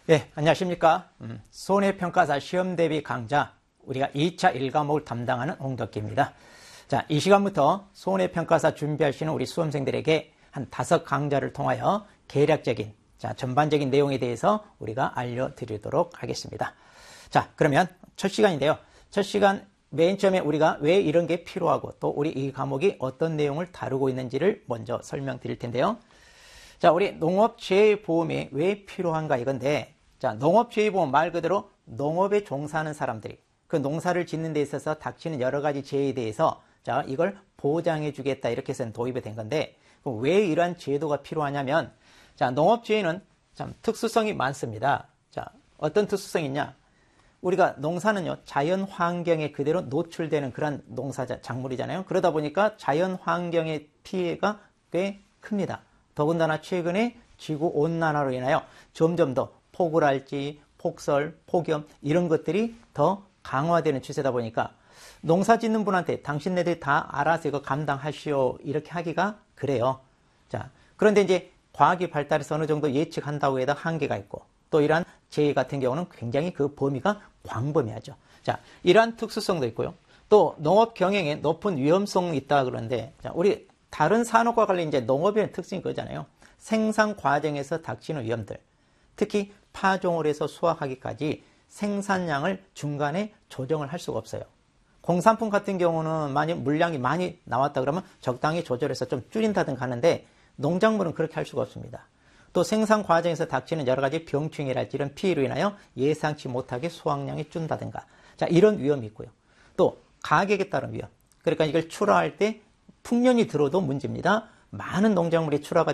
예, 안녕하십니까. 손해평가사 시험대비 강좌, 우리가 2차 1과목을 담당하는 홍덕기입니다. 자, 이 시간부터 손해평가사 준비하시는 우리 수험생들에게 한 5강좌를 통하여 개략적인, 전반적인 내용에 대해서 우리가 알려드리도록 하겠습니다. 자, 그러면 첫 시간인데요. 첫 시간 맨 처음에 우리가 왜 이런 게 필요하고 또 우리 이 과목이 어떤 내용을 다루고 있는지를 먼저 설명드릴 텐데요. 자, 우리 농업재해보험이 왜 필요한가 이건데, 자, 농업재해보험 말 그대로 농업에 종사하는 사람들이 그 농사를 짓는 데 있어서 닥치는 여러 가지 재해에 대해서 자, 이걸 보장해 주겠다 이렇게 해서 도입이 된 건데, 왜 이러한 제도가 필요하냐면, 자, 농업재해는 참 특수성이 많습니다. 자, 어떤 특수성이 있냐? 우리가 농사는요, 자연 환경에 그대로 노출되는 그런 농사 작물이잖아요. 그러다 보니까 자연 환경의 피해가 꽤 큽니다. 더군다나 최근에 지구 온난화로 인하여 점점 더 폭우랄지 폭설, 폭염 이런 것들이 더 강화되는 추세다 보니까 농사 짓는 분한테 당신네들 다 알아서 이거 감당하시오 이렇게 하기가 그래요. 자, 그런데 이제 과학이 발달해서 어느 정도 예측한다고 해도 한계가 있고 또 이러한 재해 같은 경우는 굉장히 그 범위가 광범위하죠. 자, 이러한 특수성도 있고요. 또 농업 경영에 높은 위험성이 있다 그러는데, 자, 우리 다른 산업과 관련 이제 농업의 특징이 그거잖아요. 생산 과정에서 닥치는 위험들. 특히 파종을 해서 수확하기까지 생산량을 중간에 조정을 할 수가 없어요. 공산품 같은 경우는 만약 물량이 많이 나왔다 그러면 적당히 조절해서 좀 줄인다든가 하는데 농작물은 그렇게 할 수가 없습니다. 또 생산 과정에서 닥치는 여러 가지 병충해랄지 이런 피해로 인하여 예상치 못하게 수확량이 준다든가. 자, 이런 위험이 있고요. 또 가격에 따른 위험. 그러니까 이걸 출하할 때 풍년이 들어도 문제입니다. 많은 농작물이 출하가